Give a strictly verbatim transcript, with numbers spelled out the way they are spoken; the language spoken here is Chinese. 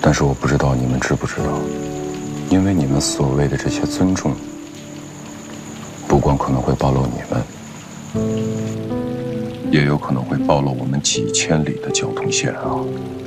但是我不知道你们知不知道，因为你们所谓的这些尊重，不光可能会暴露你们，也有可能会暴露我们几千里的交通线啊。